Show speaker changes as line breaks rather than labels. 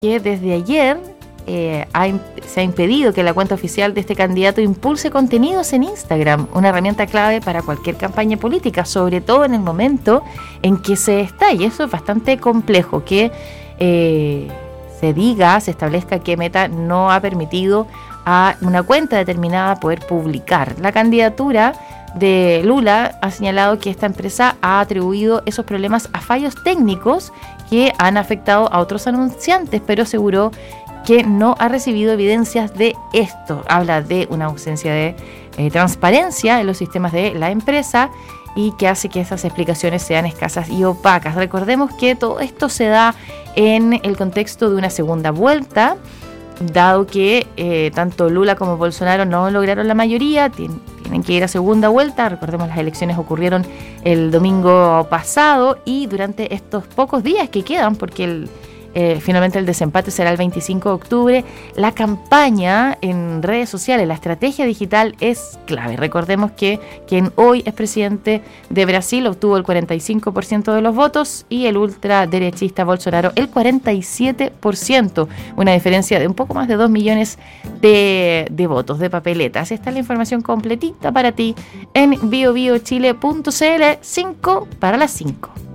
que desde ayer se ha impedido que la cuenta oficial de este candidato impulse contenidos en Instagram, una herramienta clave para cualquier campaña política, sobre todo en el momento en que se está, y eso es bastante complejo, que se establezca que Meta no ha permitido a una cuenta determinada poder publicar. La candidatura de Lula ha señalado que esta empresa ha atribuido esos problemas a fallos técnicos que han afectado a otros anunciantes, pero aseguró que no ha recibido evidencias de esto. Habla de una ausencia de transparencia en los sistemas de la empresa y que hace que esas explicaciones sean escasas y opacas. Recordemos que todo esto se da en el contexto de una segunda vuelta, dado que tanto Lula como Bolsonaro no lograron la mayoría, tienen que ir a segunda vuelta. Recordemos, las elecciones ocurrieron el domingo pasado y durante estos pocos días que quedan, porque finalmente el desempate será el 25 de octubre, la campaña en redes sociales, la estrategia digital es clave. Recordemos que quien hoy es presidente de Brasil obtuvo el 45% de los votos y el ultraderechista Bolsonaro el 47%, una diferencia de un poco más de 2 millones de votos, de papeletas. Esta es la información completita para ti en biobiochile.cl, 5 para las 5.